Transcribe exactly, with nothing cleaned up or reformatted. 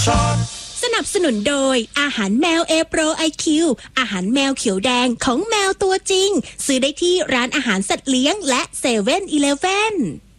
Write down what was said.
สนับสนุนโดยอาหารแมวเอโปรไอคิวอาหารแมวเขียวแดงของแมวตัวจริงซื้อได้ที่ร้านอาหารสัตว์เลี้ยงและเซเว่นอีเลฟเว่น